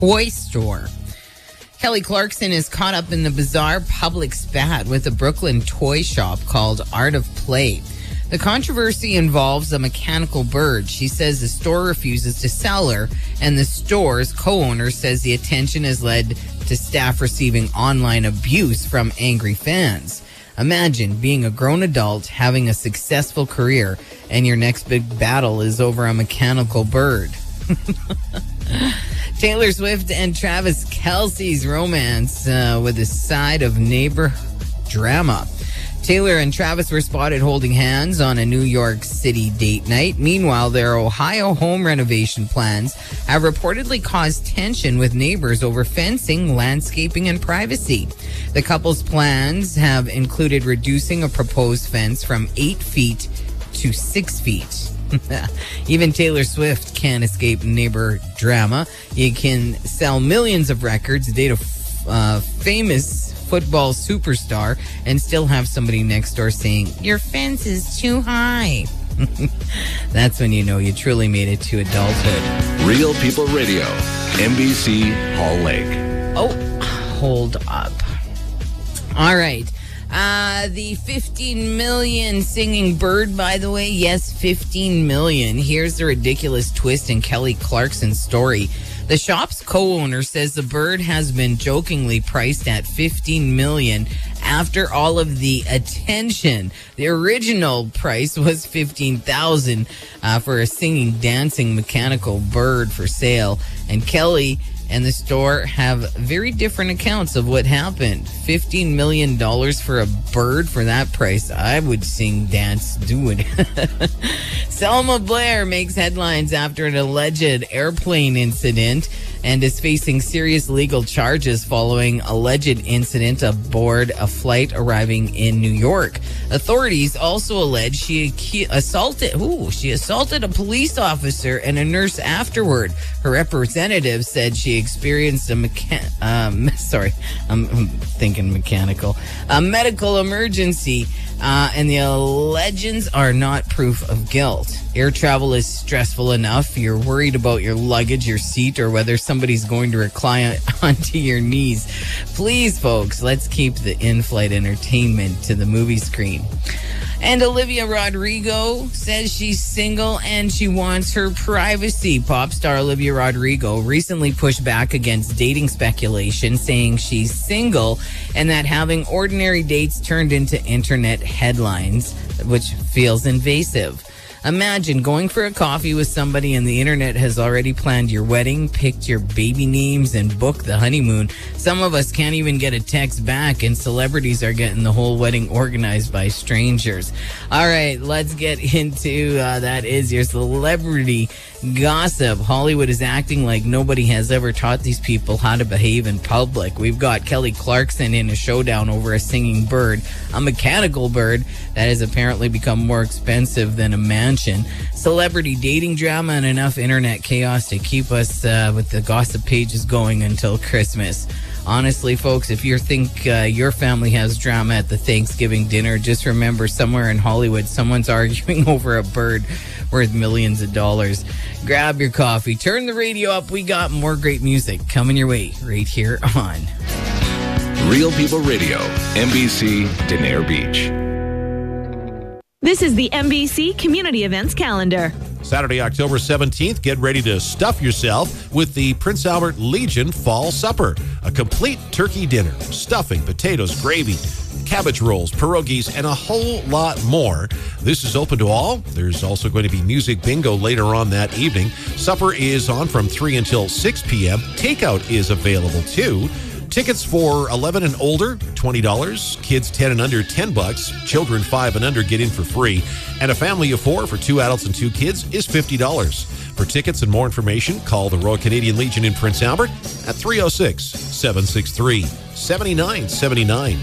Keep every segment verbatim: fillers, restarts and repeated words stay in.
toy store. Kelly Clarkson is caught up in the bizarre public spat with a Brooklyn toy shop called Art of Play. The controversy involves a mechanical bird. She says the store refuses to sell her, and the store's co-owner says the attention has led to staff receiving online abuse from angry fans. Imagine being a grown adult, having a successful career, and your next big battle is over a mechanical bird. Taylor Swift and Travis Kelce's romance uh, with a side of neighbor drama. Taylor and Travis were spotted holding hands on a New York City date night. Meanwhile, their Ohio home renovation plans have reportedly caused tension with neighbors over fencing, landscaping, and privacy. The couple's plans have included reducing a proposed fence from eight feet to six feet. Even Taylor Swift can't escape neighbor drama. You can sell millions of records, date a uh, famous football superstar, and still have somebody next door saying, "Your fence is too high." That's when you know you truly made it to adulthood. Real People Radio, N B C Hall Lake. Oh, hold up. All right. Uh, the fifteen million singing bird, by the way. Yes, fifteen million. Here's the ridiculous twist in Kelly Clarkson's story. The shop's co-owner says the bird has been jokingly priced at fifteen million dollars after all of the attention. The original price was fifteen thousand dollars uh, for a singing, dancing, mechanical bird for sale. And Kelly and the store have very different accounts of what happened. fifteen million dollars for a bird for that price. I would sing, dance, do it. Selma Blair makes headlines after an alleged airplane incident and is facing serious legal charges following alleged incident aboard a flight arriving in New York. Authorities also allege she assaulted, ooh, she assaulted a police officer and a nurse afterward. Her representative said she experienced a mecha- um, sorry, I'm, I'm thinking mechanical, a medical emergency, uh, and the legends are not proof of guilt. Air travel is stressful enough. You're worried about your luggage, your seat, or whether somebody's going to recline onto your knees. Please, folks, let's keep the in-flight entertainment to the movie screen. And Olivia Rodrigo says she's single and she wants her privacy. Pop star Olivia Rodrigo recently pushed back against dating speculation, saying she's single and that having ordinary dates turned into internet headlines, which feels invasive. Imagine going for a coffee with somebody and the internet has already planned your wedding, picked your baby names, and booked the honeymoon. Some of us can't even get a text back, and celebrities are getting the whole wedding organized by strangers. All right, let's get into uh, that is your celebrity gossip. Hollywood is acting like nobody has ever taught these people how to behave in public. We've got Kelly Clarkson in a showdown over a singing bird, a mechanical bird that has apparently become more expensive than a mansion, celebrity dating drama, and enough internet chaos to keep us uh, with the gossip pages going until Christmas. Honestly, folks, if you think uh, your family has drama at the Thanksgiving dinner, just remember somewhere in Hollywood, someone's arguing over a bird worth millions of dollars. Grab your coffee, turn the radio up. We got more great music coming your way right here on Real People Radio, N B C Danair Beach. This is the N B C Community Events Calendar. Saturday, October seventeenth, get ready to stuff yourself with the Prince Albert Legion Fall Supper. A complete turkey dinner, stuffing, potatoes, gravy, cabbage rolls, pierogies, and a whole lot more. This is open to all. There's also going to be music bingo later on that evening. Supper is on from three until six p.m. Takeout is available too. Tickets for eleven and older, twenty dollars. Kids ten and under, ten bucks. Children five and under get in for free. And a family of four for two adults and two kids is fifty dollars. For tickets and more information, call the Royal Canadian Legion in Prince Albert at three oh six, seven six three, seven nine seven nine.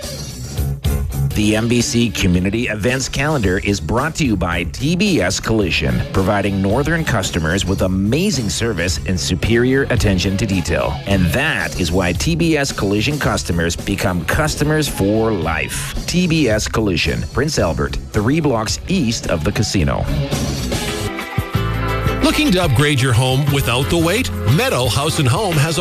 The N B C Community Events Calendar is brought to you by T B S Collision, providing northern customers with amazing service and superior attention to detail. And that is why T B S Collision customers become customers for life. T B S Collision, Prince Albert, three blocks east of the casino. Looking to upgrade your home without the wait? Meadow House and Home has a